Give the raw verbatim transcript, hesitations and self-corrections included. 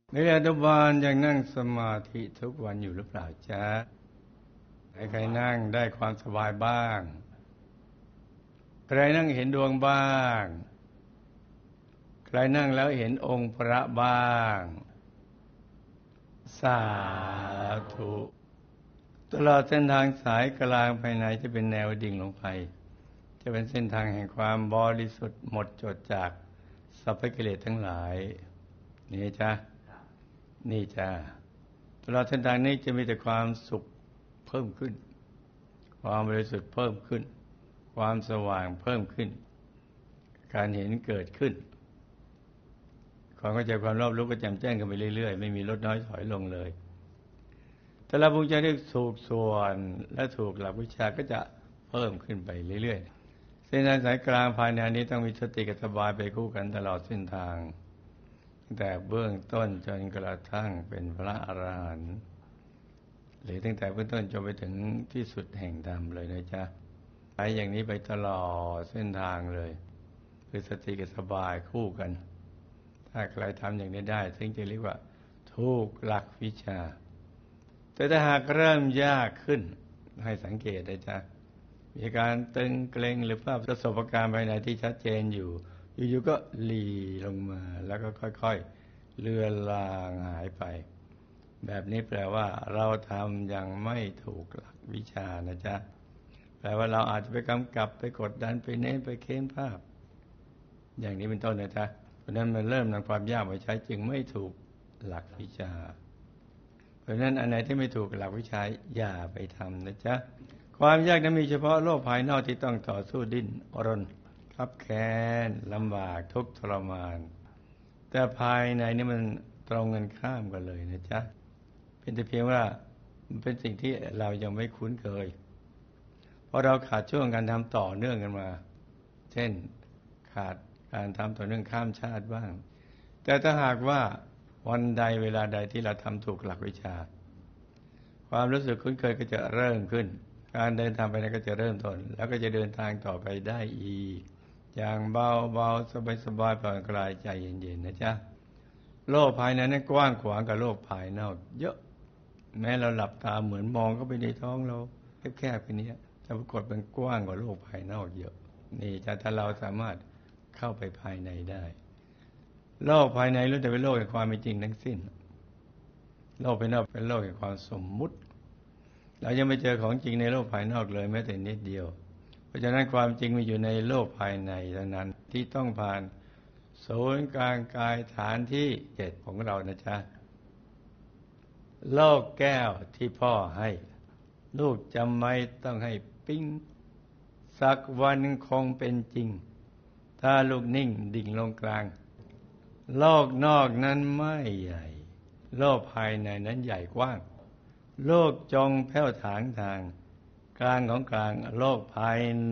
นักเรียนอนุบาลยังนั่งสมาธิทุกวันอยู่หรือเปล่าจ๊ะใครๆนั่งได้ความสบายบ้างใครนั่งเห็นดวงบ้างใครนั่งแล้วเห็นองค์พระบ้างสาธุตลอดเส้นทางสายกลางภายในจะเป็นแนวดิ่งลงไปจะเป็นเส้นทางแห่งความบริสุทธิ์หมดจดจากสัพพกิเลสทั้งหลายนี่จ้ะนี่จ้ะตลอดเส้นทางนี้จะมีแต่ความสุขเพิ่มขึ้นความบริสุทธิ์เพิ่มขึ้นความสว่างเพิ่มขึ้นการเห็นเกิดขึ้นความเข้าใจความรอบรู้ก็แจ่มแจ้งกันไปเรื่อยๆไม่มีลดน้อยถอยลงเลยแต่ละบุญจะได้ถูกส่วนและถูกหลักวิชาก็จะเพิ่มขึ้นไปเรื่อยๆเส้นทางสายกลางภายในนี้ต้องมีสติกับสบายไปคู่กันตลอดเส้นทางแต่เบื้องต้นจนกระทั่งเป็นพระอรหันต์หรือตั้งแต่เบื้องต้นจนไปถึงที่สุดแห่งธรรมเลยนะจ๊ะไปอย่างนี้ไปตลอดเส้นทางเลยคือสติกับสบายคู่กันถ้าใครทำอย่างนี้ได้ถึงจะเรียกว่าถูกหลักวิชาแต่ถ้าหากเริ่มยากขึ้นให้สังเกตนะจ๊ะมีการตึงเกร็งหรือภาพประสบการณ์ภายในที่ชัดเจนอยู่อยู่ๆก็หลีลงมาแล้วก็ค่อยๆเลือนลางหายไปแบบนี้แปลว่าเราทำยังไม่ถูกหลักวิชานะจ๊ะแปลว่าเราอาจจะไปกำกับไปกดดันไปเน้นไปเค้นภาพอย่างนี้เป็นต้นนะจ๊ะเพราะนั้นมันเริ่มนำความยากมาใช้จึงไม่ถูกหลักวิชาเพราะนั้นอันไหนที่ไม่ถูกหลักวิชาอย่าไปทำนะจ๊ะความยากนั้นมีเฉพาะโลกภายนอกที่ต้องต่อสู้ดิ้นรนคับแค้นลำบากทุกข์ทรมานแต่ภายในนี่มันตรงกันข้ามกันเลยนะจ๊ะเป็นแต่เพียงว่ามันเป็นสิ่งที่เรายังไม่คุ้นเคยเพราะเราขาดช่วงการทำต่อเนื่องกันมาเช่นขาดการทำต่อเนื่องข้ามชาติบ้างแต่ถ้าหากว่าวันใดเวลาใดที่เราทำถูกหลักวิชาความรู้สึกคุ้นเคยก็จะเริ่มขึ้นการเดินทางไปนั้นก็จะเริ่มต้นแล้วก็จะเดินทางต่อไปได้อีกอย่างเบาเบาสบายสบายผ่อนคลายใจเย็นๆนะจ๊ะโลกภายในนั้นกว้างขวางกับโลกภายนอกเยอะแม้เราหลับตาเหมือนมองเข้าไปในท้องเราแคบๆแค่นี้แต่ปรากฏเป็นกว้างกว่าโลกภายนอกเยอะนี่จะถ้าเราสามารถเข้าไปภายในได้โลกภายในล้วนแต่เป็นโลกแห่งความเป็นจริงทั้งสิ้นโลกภายนอกเป็นโลกแห่งความสมมุติเรายังไม่เจอของจริงในโลกภายนอกเลยแม้แต่นิดเดียวเพราะฉะนั้นความจริงมีอยู่ในโลกภายในเท่านั้นที่ต้องผ่านศูนย์กลางกายฐานที่เจ็ดของเรานะจ๊ะโลกแก้วที่พ่อให้ลูกจำไว้ต้องให้ปิ้งสักวันคงเป็นจริงถ้าลูกนิ่งดิ่งลงกลางโลกนอกนั้นไม่ใหญ่โลกภายในนั้นใหญ่กว้างโลกจงแผ่วถางทางกลางของกลางโลกภาย